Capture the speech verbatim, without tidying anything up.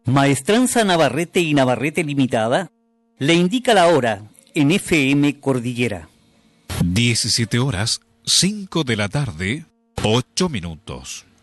Maestranza Navarrete y Navarrete Limitada le indica la hora en F M Cordillera. diecisiete horas, cinco de la tarde, ocho minutos.